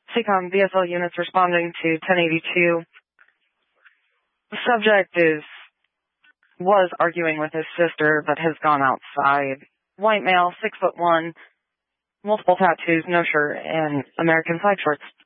CECOM BSL units responding to 1082. The subject was arguing with his sister, but has gone outside. White male, 6'1", multiple tattoos, no shirt, and American side shorts.